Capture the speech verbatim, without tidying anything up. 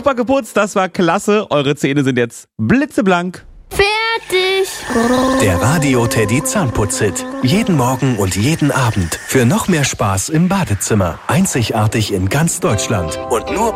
super geputzt, das war klasse. Eure Zähne sind jetzt blitzeblank. Fertig. Der Radio Teddy Zahnputz-Hit. Jeden Morgen und jeden Abend. Für noch mehr Spaß im Badezimmer. Einzigartig in ganz Deutschland. Und nur